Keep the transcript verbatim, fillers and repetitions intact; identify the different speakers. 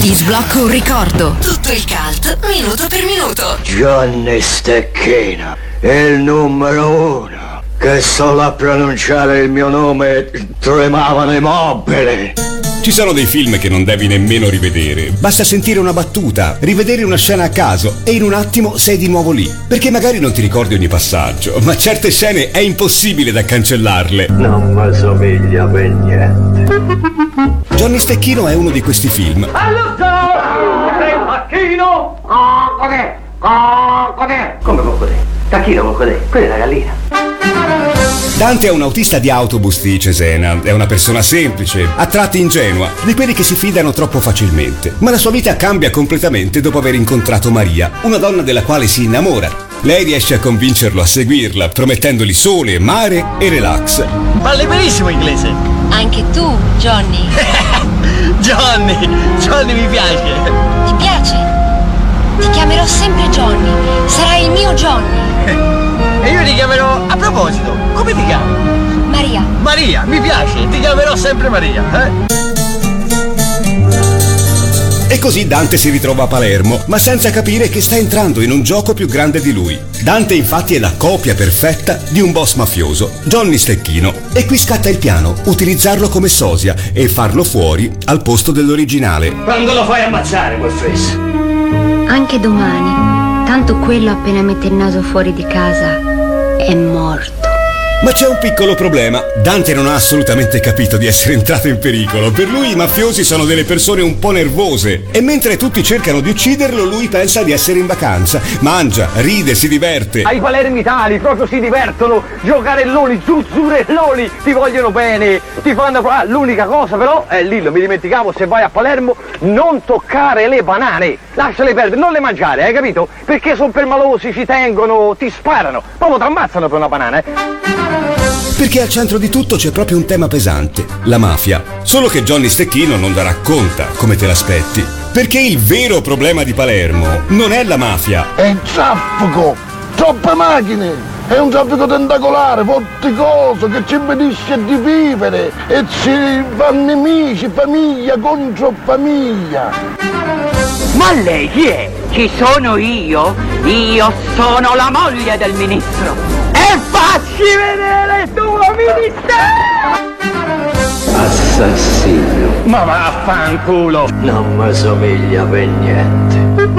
Speaker 1: Ti sblocco un ricordo. Tutto il cult, minuto per minuto.
Speaker 2: Johnny Stecchino, il numero uno. Che solo a pronunciare il mio nome tremavano i mobili.
Speaker 3: Ci sono dei film che non devi nemmeno rivedere. Basta sentire una battuta, rivedere una scena a caso e in un attimo sei di nuovo lì. Perché magari non ti ricordi ogni passaggio, ma certe scene è impossibile da cancellarle.
Speaker 2: Non mi somiglia per niente.
Speaker 3: Johnny Stecchino è uno di questi film.
Speaker 2: Stecchino! Cocodè! Cocodè! Come cocodè? Tacchino cocodè? Quella è la gallina.
Speaker 3: Dante è un autista di autobus di Cesena, è una persona semplice, a tratti ingenua, di quelli che si fidano troppo facilmente. Ma la sua vita cambia completamente dopo aver incontrato Maria, una donna della quale si innamora. Lei riesce a convincerlo a seguirla, promettendogli sole, mare e relax.
Speaker 4: Parli benissimo inglese.
Speaker 5: Anche tu, Johnny.
Speaker 4: Johnny, Johnny mi piace.
Speaker 5: Ti piace? Ti chiamerò sempre Johnny, sarai il mio Johnny.
Speaker 4: E io ti chiamerò, a proposito, come ti chiami?
Speaker 5: Maria.
Speaker 4: Maria, mi piace, ti chiamerò sempre Maria, eh?
Speaker 3: E così Dante si ritrova a Palermo, ma senza capire che sta entrando in un gioco più grande di lui. Dante infatti è la copia perfetta di un boss mafioso, Johnny Stecchino. E qui scatta il piano, utilizzarlo come sosia e farlo fuori al posto dell'originale.
Speaker 2: Quando lo fai ammazzare quel fesso?
Speaker 5: Anche domani, tanto quello appena mette il naso fuori di casa è morto.
Speaker 3: Ma c'è un piccolo problema. Dante non ha assolutamente capito di essere entrato in pericolo. Per lui i mafiosi sono delle persone un po' nervose. E mentre tutti cercano di ucciderlo, lui pensa di essere in vacanza. Mangia, ride, si diverte.
Speaker 6: Ai palermitani proprio si divertono. Giocarelloni, zuzzurelloni, ti vogliono bene, ti fanno... Ah, l'unica cosa però, è lì, lo mi dimenticavo, se vai a Palermo, non toccare le banane. Lasciale perdere, non le mangiare, hai capito? Perché sono permalosi, ci tengono, ti sparano. Proprio ti ammazzano per una banana, eh.
Speaker 3: Perché al centro di tutto c'è proprio un tema pesante, la mafia. Solo che Johnny Stecchino non la racconta come te l'aspetti. Perché il vero problema di Palermo non è la mafia.
Speaker 7: È il traffico, troppe macchine, è un traffico tentacolare, vorticoso, che ci impedisce di vivere e ci fa nemici, famiglia contro famiglia.
Speaker 8: Ma lei chi è? Chi sono io? Io sono la moglie del ministro. E facci vedere il tuo ministero!
Speaker 2: Assassino.
Speaker 6: Ma vaffanculo!
Speaker 2: Non mi somiglia per niente.